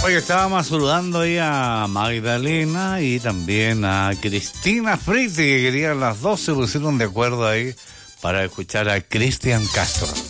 Oye, estábamos saludando ahí a Magdalena y también a Cristina Fritti, que querían las dos, se pusieron de acuerdo ahí para escuchar a Cristian Castro.